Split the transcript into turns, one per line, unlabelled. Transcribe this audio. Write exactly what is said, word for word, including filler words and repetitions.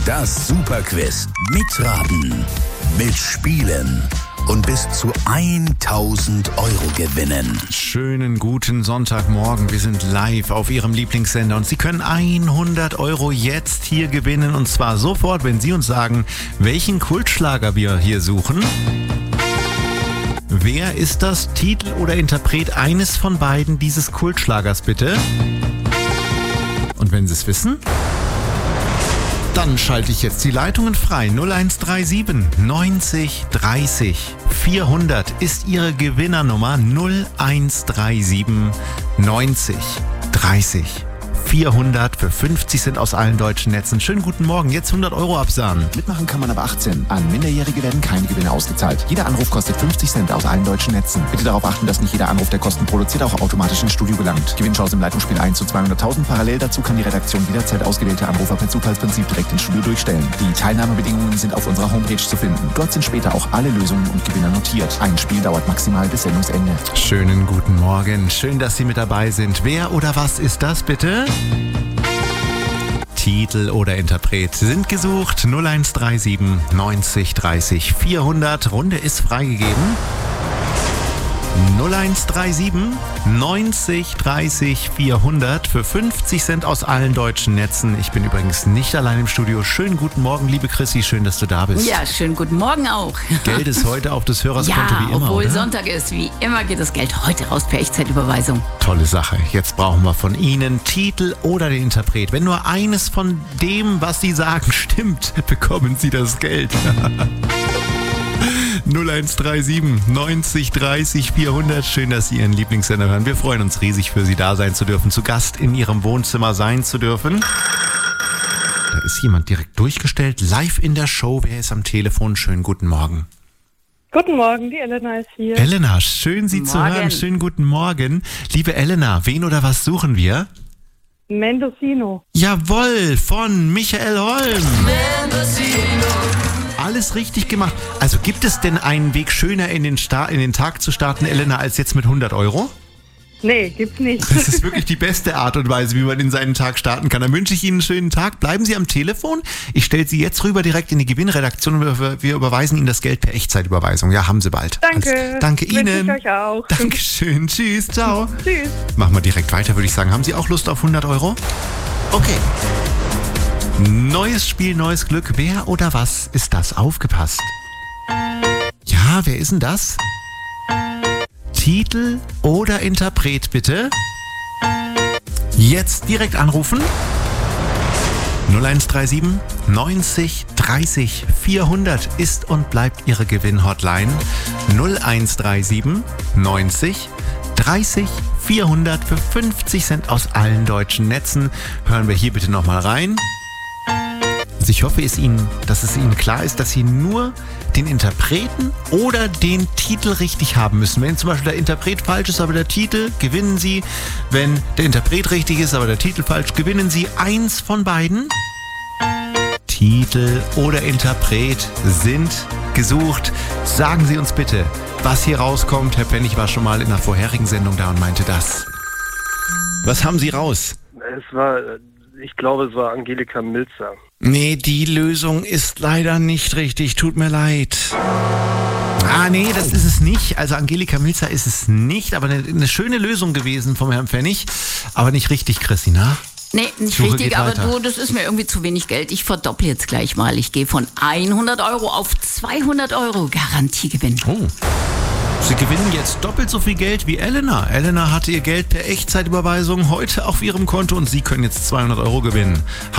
Das Superquiz. Mitraten, mitspielen und bis zu tausend Euro gewinnen.
Schönen guten Sonntagmorgen. Wir sind live auf Ihrem Lieblingssender und Sie können hundert Euro jetzt hier gewinnen. Und zwar sofort, wenn Sie uns sagen, welchen Kultschlager wir hier suchen. Wer ist das? Titel oder Interpret eines von beiden dieses Kultschlagers, bitte? Und wenn Sie es wissen, dann schalte ich jetzt die Leitungen frei. null eins drei sieben neunzig dreißig vierhundert ist Ihre Gewinnernummer. null eins drei sieben neunzig dreißig vierhundert für fünfzig Cent aus allen deutschen Netzen. Schönen guten Morgen, jetzt hundert Euro absahen.
Mitmachen kann man aber achtzehn. An Minderjährige werden keine Gewinne ausgezahlt. Jeder Anruf kostet fünfzig Cent aus allen deutschen Netzen. Bitte darauf achten, dass nicht jeder Anruf, der Kosten produziert, auch automatisch ins Studio gelangt. Gewinnchance im Leitungsspiel eins zu zweihunderttausend. Parallel dazu kann die Redaktion jederzeit ausgewählte Anrufer per Zufallsprinzip direkt ins Studio durchstellen. Die Teilnahmebedingungen sind auf unserer Homepage zu finden. Dort sind später auch alle Lösungen und Gewinner notiert. Ein Spiel dauert maximal bis Sendungsende.
Schönen guten Morgen. Schön, dass Sie mit dabei sind. Wer oder was ist das bitte? Titel oder Interpret sind gesucht. null eins drei sieben neunzig dreißig vierhundert. Runde ist freigegeben. null eins drei sieben neunzig dreißig vierhundert für fünfzig Cent aus allen deutschen Netzen. Ich bin übrigens nicht allein im Studio. Schönen guten Morgen, liebe Chrissy, schön, dass du da bist.
Ja, schönen guten Morgen auch.
Geld ist heute auf des Hörers Konto
ja,
wie immer,
obwohl
oder?
Sonntag ist, wie immer geht das Geld heute raus per Echtzeitüberweisung.
Tolle Sache. Jetzt brauchen wir von Ihnen Titel oder den Interpret. Wenn nur eines von dem, was Sie sagen, stimmt, bekommen Sie das Geld. null eins drei sieben neunzig dreißig vierhundert. Schön, dass Sie Ihren Lieblingssender hören. Wir freuen uns riesig, für Sie da sein zu dürfen, zu Gast in Ihrem Wohnzimmer sein zu dürfen. Da ist jemand direkt durchgestellt, live in der Show. Wer ist am Telefon? Schönen guten Morgen.
Guten Morgen, die Elena ist hier.
Elena, schön Sie zu
Morgen.
hören. Schönen guten Morgen. Liebe Elena, wen oder was suchen wir?
Mendocino.
Jawohl, von Michael Holm.
Mendocino.
Alles richtig gemacht. Also gibt es denn einen Weg schöner in den, Sta- in den Tag zu starten, Elena, als jetzt mit hundert Euro?
Nee, gibt's nicht.
Das ist wirklich die beste Art und Weise, wie man in seinen Tag starten kann. Dann wünsche ich Ihnen einen schönen Tag. Bleiben Sie am Telefon. Ich stelle Sie jetzt rüber direkt in die Gewinnredaktion und wir, wir überweisen Ihnen das Geld per Echtzeitüberweisung. Ja, haben Sie bald.
Danke.
Alles. Danke
Wünsche
Ihnen.
ich euch auch.
Dankeschön. Tschüss. Ciao.
Tschüss.
Machen wir direkt weiter, würde ich sagen. Haben Sie auch Lust auf hundert Euro? Okay. Neues Spiel, neues Glück. Wer oder was ist das? Aufgepasst. Ja, wer ist denn das? Titel oder Interpret, bitte? Jetzt direkt anrufen. null eins drei sieben neunzig dreißig vierhundert ist und bleibt Ihre Gewinn-Hotline. null eins drei sieben neunzig dreißig vierhundert für fünfzig Cent aus allen deutschen Netzen. Hören wir hier bitte nochmal rein. Also ich hoffe, es Ihnen, dass es Ihnen klar ist, dass Sie nur den Interpreten oder den Titel richtig haben müssen. Wenn zum Beispiel der Interpret falsch ist, aber der Titel, gewinnen Sie. Wenn der Interpret richtig ist, aber der Titel falsch, gewinnen Sie. Eins von beiden. Titel oder Interpret sind gesucht. Sagen Sie uns bitte, was hier rauskommt. Herr Pfennig war schon mal in einer vorherigen Sendung da und meinte das. Was haben Sie raus?
Es war, ich glaube, es war Angelika Milzer.
Nee, die Lösung ist leider nicht richtig. Tut mir leid. Ah, nee, das ist es nicht. Also Angelika Milzer ist es nicht, aber eine, eine schöne Lösung gewesen vom Herrn Pfennig. Aber nicht richtig, Christina.
Nee, nicht
Suche
richtig,
geht
aber
weiter.
du, das ist mir irgendwie zu wenig Geld. Ich verdopple jetzt gleich mal. Ich gehe von hundert Euro auf zweihundert Euro. Garantiegewinn.
Oh. Sie gewinnen jetzt doppelt so viel Geld wie Elena. Elena hatte ihr Geld per Echtzeitüberweisung heute auf ihrem Konto und Sie können jetzt zweihundert Euro gewinnen.